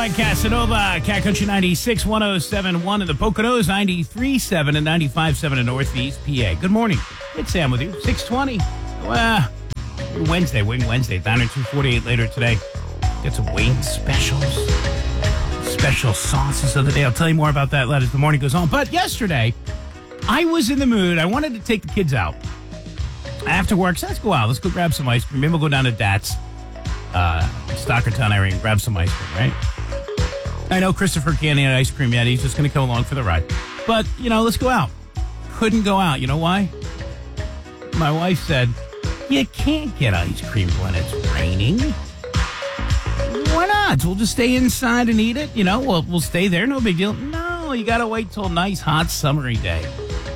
Mike Casanova, Cat Country 96, 107.1 in the Poconos, 93.7 and 95.7 in Northeast PA. Good morning. It's Sam with you. 6:20. Wednesday, Wing Wednesday. Diner 248 later today. Get some wing specials. Special sauces of the day. I'll tell you more about that as the morning goes on. But yesterday, I was in the mood. I wanted to take the kids out. After work, so let's go out. Let's go grab some ice cream. Maybe we'll go down to Dats. Stockertown area and grab some ice cream, right? I know Christopher can't eat ice cream yet. He's just going to come along for the ride. But, let's go out. Couldn't go out. You know why? My wife said, you can't get ice cream when it's raining. Why not? We'll just stay inside and eat it. We'll stay there. No big deal. No, you got to wait till a nice, hot, summery day.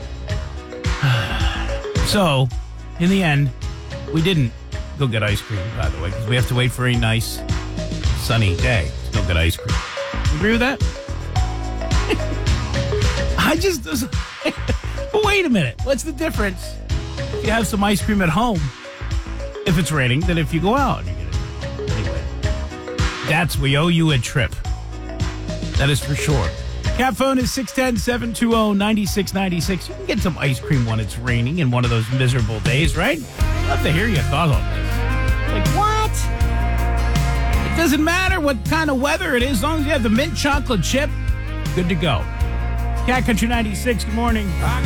So, in the end, we didn't go get ice cream, by the way, because we have to wait for a nice, sunny day to go get ice cream. You agree with that? Wait a minute. What's the difference if you have some ice cream at home if it's raining than if you go out and you get it? Anyway, we owe you a trip. That is for sure. Cat phone is 610-720-9696. You can get some ice cream when it's raining in one of those miserable days, right? I'd love to hear your thoughts on this. Like, what? It doesn't matter what kind of weather it is. As long as you have the mint chocolate chip, good to go. Cat Country 96, good morning. I